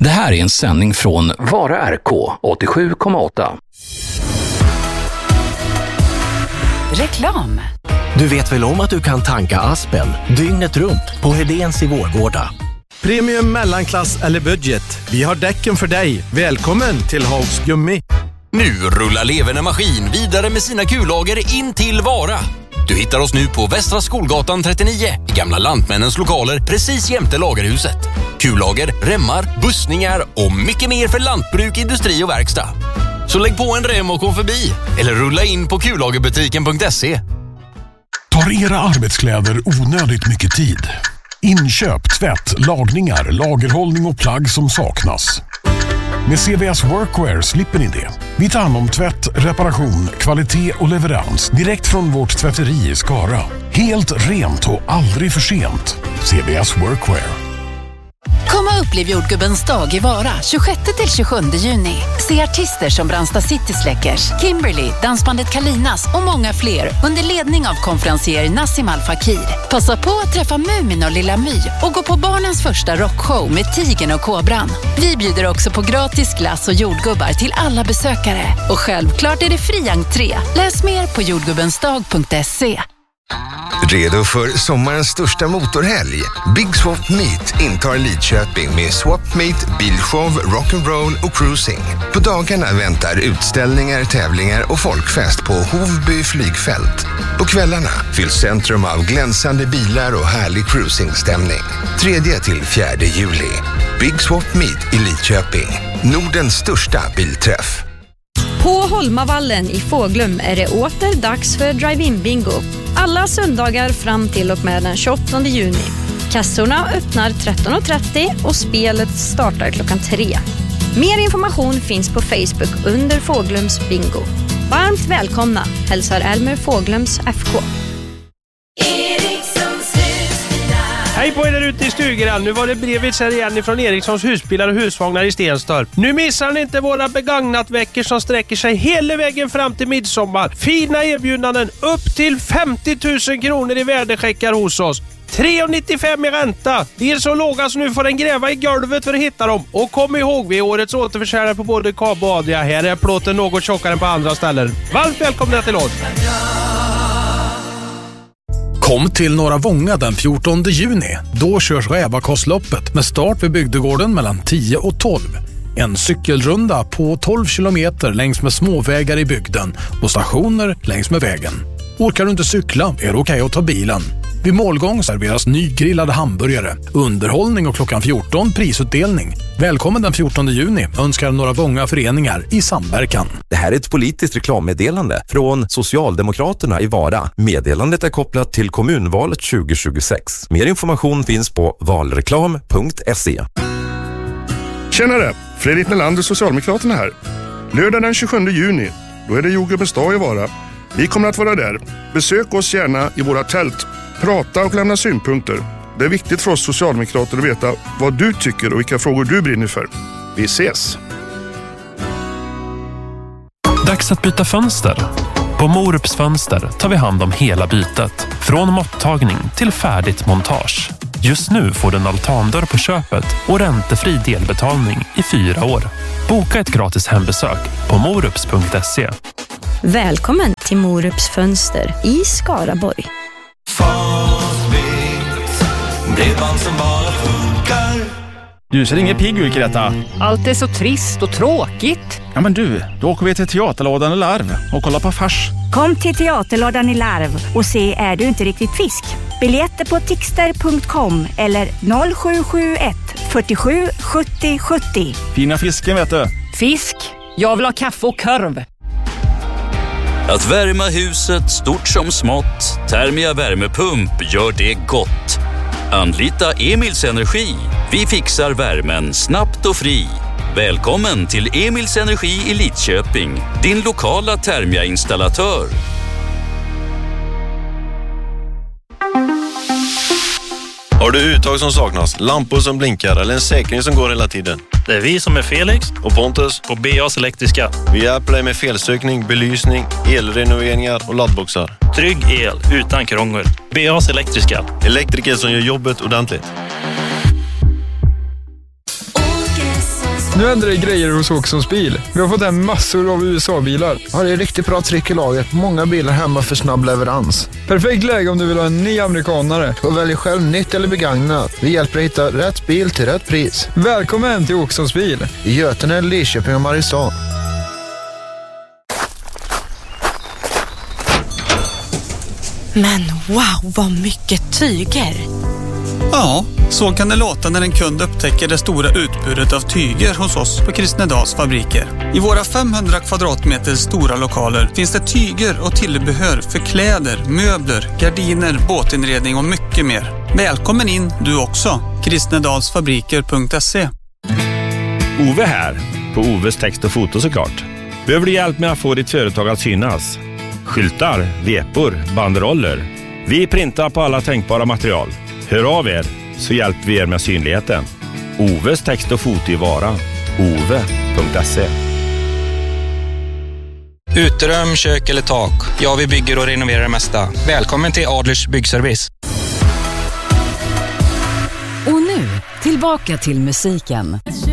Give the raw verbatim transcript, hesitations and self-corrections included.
Det här är en sändning från Vara R K åttiosju komma åtta. Reklam. Du vet väl om att du kan tanka Aspen dygnet runt på Hedéns i Vårgårda? Premium, mellanklass eller budget. Vi har däcken för dig. Välkommen till Haugs Gummi. Nu rullar Leverne Maskin vidare med sina kullager in till Vara. Du hittar oss nu på Västra Skolgatan trettionio i Gamla Lantmännens lokaler precis jämte lagerhuset. Kullager, remmar, bussningar och mycket mer för lantbruk, industri och verkstad. Så lägg på en rem och kom förbi eller rulla in på kullagerbutiken punkt se. Tar era arbetskläder onödigt mycket tid? Inköp, tvätt, lagningar, lagerhållning och plagg som saknas. Med C V S Workwear slipper ni det. Vi tar hand om tvätt, reparation, kvalitet och leverans direkt från vårt tvätteri i Skara. Helt rent och aldrig för sent. C V S Workwear. Kom och upplev jordgubbens dag i Vara tjugosjätte till tjugosjunde juni. Se artister som Brandsta City Släckers, Kimberly, dansbandet Kalinas och många fler under ledning av konferencier Nassim Al Fakir. Passa på att träffa Mumin och Lilla My och gå på barnens första rockshow med Tigern och Kobran. Vi bjuder också på gratis glass och jordgubbar till alla besökare. Och självklart är det fri entré. Läs mer på jordgubbensdag punkt se. Redo för sommarens största motorhelg? Big Swap Meet intar Lidköping med Swap Meet, bilshow, rock'n'roll och cruising. På dagarna väntar utställningar, tävlingar och folkfest på Hovby flygfält. På kvällarna fylls centrum av glänsande bilar och härlig cruisingstämning. tredje till fjärde juli. Big Swap Meet i Lidköping. Nordens största bilträff. På Holmavallen i Fåglum är det åter dags för drive-in bingo. Alla söndagar fram till och med den tjugoåttonde juni. Kassorna öppnar tretton trettio och spelet startar klockan tre. Mer information finns på Facebook under Fåglums bingo. Varmt välkomna, hälsar Elmer Fåglums F K. Hej på er där ute i stugan. Nu var det brevet här igen från Erikssons husbilar och husvagnar i Stenstorp. Nu missar ni inte våra begagnatveckor som sträcker sig hela vägen fram till midsommar. Fina erbjudanden upp till femtio tusen kronor i värdecheckar hos oss. tre nittiofem i ränta. Det är så låga så nu får den gräva i golvet för att hitta dem. Och kom ihåg, vi är årets återförsäljare på både Kab och Adria. Här är plåten något tjockare än på andra ställen. Varmt välkomna till oss. Kom till Norra Vånga den fjortonde juni. Då körs Rävakostloppet med start vid bygdegården mellan tio och tolv. En cykelrunda på tolv kilometer längs med småvägar i bygden och stationer längs med vägen. Orkar du inte cykla är det okej att ta bilen. Vid målgång serveras nygrillade hamburgare, underhållning och klockan fjorton prisutdelning. Välkommen den fjortonde juni önskar Norra Vånga föreningar i samverkan. Det här är ett politiskt reklammeddelande från Socialdemokraterna i Vara. Meddelandet är kopplat till kommunvalet tjugo tjugosex. Mer information finns på valreklam punkt se. Tjenare, Fredrik Nelander, Socialdemokraterna här. Lördag den tjugosjunde juni, då är det jordgubbens dag i Vara. Vi kommer att vara där. Besök oss gärna i våra tält. Prata och lämna synpunkter. Det är viktigt för oss socialdemokrater att veta vad du tycker och vilka frågor du brinner för. Vi ses! Dags att byta fönster. På Morups Fönster tar vi hand om hela bytet. Från måttagning till färdigt montage. Just nu får du en altandörr på köpet och räntefri delbetalning i fyra år. Boka ett gratis hembesök på morups punkt se. Välkommen till Morups Fönster i Skaraborg. Bredband som bara funkar. Du ser ingen pigg ut, Greta. Allt är så trist och tråkigt. Ja men du, då åker vi till Teaterlådan i Larv och kollar på fars. Kom till Teaterlådan i Larv och se Är du inte riktigt fisk? Biljetter på tixter punkt com eller noll sju sju ett fyrtiosju sjuttio sjuttio. Fina fisken vet du. Fisk? Jag vill ha kaffe och korv. Att värma huset stort som smått. Thermia värmepump gör det gott. Anlita Emils Energi. Vi fixar värmen snabbt och fri. Välkommen till Emils Energi i Lidköping. Din lokala Thermia-installatör. Har du uttag som saknas, lampor som blinkar eller en säkring som går hela tiden? Det är vi som är Felix och Pontus på B A's Elektriska. Vi hjälper dig med felsökning, belysning, elrenoveringar och laddboxar. Trygg el utan krångel. B A's Elektriska. Elektriker som gör jobbet ordentligt. Nu händer det grejer hos Oxons bil. Vi har fått hem massor av U S A-bilar. Ja, det är riktigt bra tryck i lager. Många bilar hemma för snabb leverans. Perfekt läge om du vill ha en ny amerikanare. Och välj själv nytt eller begagnat. Vi hjälper dig hitta rätt bil till rätt pris. Välkommen till Oxons bil. I Götene, Lidköping och Mariestad. Men wow, vad mycket tyger! Ja, så kan det låta när en kund upptäcker det stora utbudet av tyger hos oss på Kristnedals fabriker. I våra femhundra kvadratmeter stora lokaler finns det tyger och tillbehör för kläder, möbler, gardiner, båtinredning och mycket mer. Välkommen in du också, kristnedalsfabriker punkt se. Ove här, på Oves text och foto såklart. Behöver du hjälp med att få ditt företag att synas? Skyltar, vepor, banderoller. Vi printar på alla tänkbara material. Hör av er så hjälper vi er med synligheten. Oves text och foto i Vara. ove punkt se. Uterum, kök eller tak. Ja, vi bygger och renoverar det mesta. Välkommen till Adlers byggservice. Och nu, tillbaka till musiken.